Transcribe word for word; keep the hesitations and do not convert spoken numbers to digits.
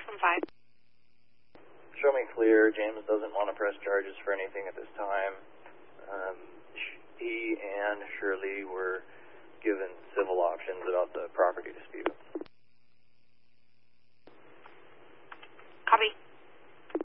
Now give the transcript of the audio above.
from five. Show me clear. James doesn't want to press charges for anything at this time. Um, he and Shirley were given civil options about the